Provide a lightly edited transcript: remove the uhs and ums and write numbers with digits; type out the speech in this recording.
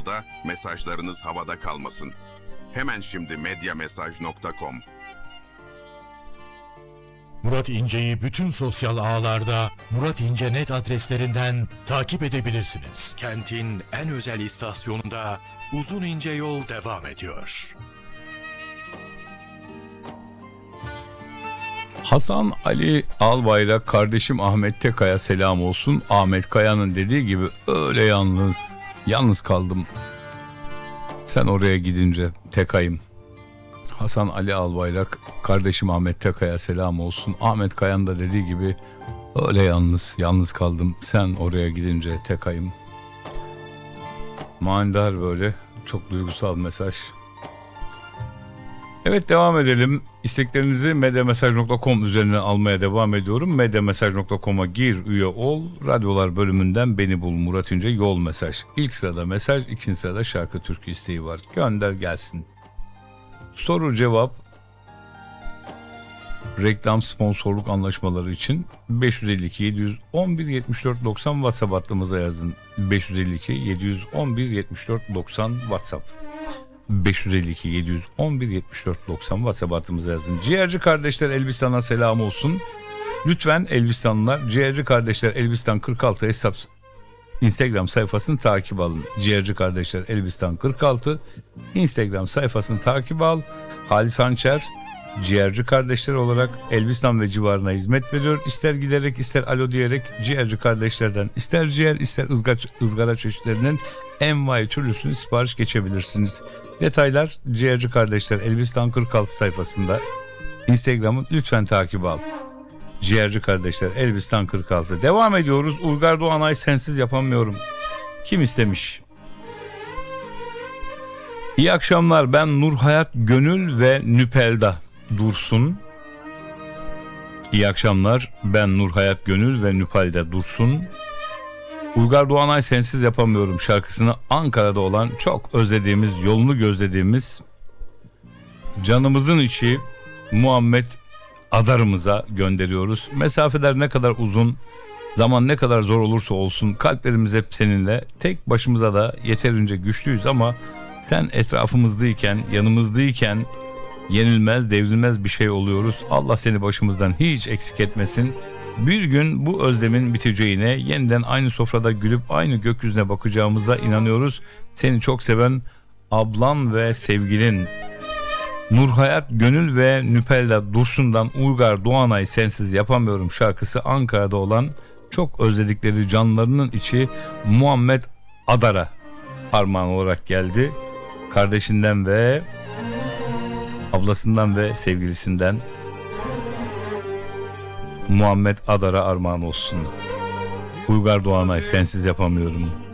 yolda, mesajlarınız havada kalmasın. Hemen şimdi medyamesaj.com. Murat İnce'yi bütün sosyal ağlarda Murat İnce net adreslerinden takip edebilirsiniz. Kentin en özel istasyonunda uzun ince yol devam ediyor. Hasan Ali Albayrak kardeşim Ahmet Tekaya selam olsun. Ahmet Kaya'nın dediği gibi öyle yalnız kaldım. Sen oraya gidince Tekay'ım. Hasan Ali Albayrak kardeşim Ahmet Tekaya selam olsun. Ahmet Kaya'nın da dediği gibi öyle yalnız kaldım. Sen oraya gidince Tekay'ım. Manidar, böyle çok duygusal mesaj. Evet, devam edelim. İsteklerinizi medyamesaj.com üzerinden almaya devam ediyorum. Medyamesaj.com'a gir, üye ol. Radyolar bölümünden beni bul, Murat İnce, yol mesaj. İlk sırada mesaj, ikinci sırada şarkı türkü isteği var. Gönder gelsin. Soru cevap, reklam, sponsorluk anlaşmaları için 552 711 74 90 WhatsApp hattımıza yazın. 552 711 74 90 WhatsApp. 552 711 74 90 WhatsApp hattımıza yazın. Ciğerci kardeşler Elbistan'a selam olsun. Lütfen Elbistanlılar Ciğerci kardeşler Elbistan 46 hesap Instagram sayfasını takip alın. Ciğerci kardeşler Elbistan 46 Instagram sayfasını takip al. Halis Hançer ciğerci kardeşler olarak Elbistan ve civarına hizmet veriyor. İster giderek ister alo diyerek ciğerci kardeşlerden ister ciğer ister ızgara çeşitlerinin envai türlüsünü sipariş geçebilirsiniz. Detaylar ciğerci kardeşler Elbistan 46 sayfasında. Instagram'ı lütfen takip al. Ciğerci kardeşler Elbistan 46. Devam ediyoruz. Uygar Doğanay sensiz yapamıyorum. Kim istemiş? İyi akşamlar, ben Nurhayat Gönül ve Nüpelda Dursun. İyi akşamlar, ben Nurhayat Gönül ve Nüpelda Dursun. Uygar Doğanay sensiz yapamıyorum şarkısını Ankara'da olan çok özlediğimiz, yolunu gözlediğimiz canımızın içi Muhammed Adar'ımıza gönderiyoruz. Mesafeler ne kadar uzun, zaman ne kadar zor olursa olsun kalplerimiz hep seninle. Tek başımıza da yeterince güçlüyüz ama sen etrafımızdayken, yanımızdayken yenilmez, devrilmez bir şey oluyoruz. Allah seni başımızdan hiç eksik etmesin. Bir gün bu özlemin biteceğine, yeniden aynı sofrada gülüp aynı gökyüzüne bakacağımıza inanıyoruz. Seni çok seven ablan ve sevgilin Nurhayat Gönül ve Nüpelda Dursun'dan Uygar Doğanay sensiz yapamıyorum şarkısı Ankara'da olan çok özledikleri canlarının içi Muhammed Adar'a armağan olarak geldi. Kardeşinden ve ablasından ve sevgilisinden Muhammed Adar'a armağan olsun. Uygar Doğanay sensiz yapamıyorum.